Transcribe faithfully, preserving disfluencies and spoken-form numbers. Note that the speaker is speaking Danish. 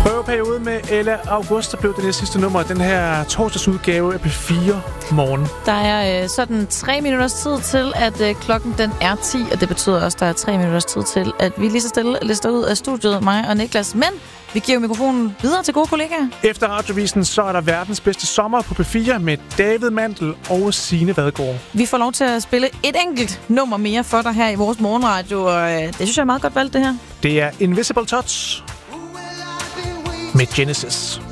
Prøveperiode med Ella Augusta blev det næste sidste nummer af den her torsdagsudgave af P fire Morgen. Der er øh, sådan tre minutters tid til, at øh, klokken den er ti, og det betyder også, at der er tre minutters tid til, at vi lige så stille lister ud af studiet, mig og Niklas. Men vi giver mikrofonen videre til gode kollegaer. Efter radiovisen, så er der verdens bedste sommer på P fire med David Mandel og Signe Vadgaard. Vi får lov til at spille et enkelt nummer mere for dig her i vores morgenradio, og øh, det synes jeg er meget godt valgt, det her. Det er Invisible Touch med Genesis.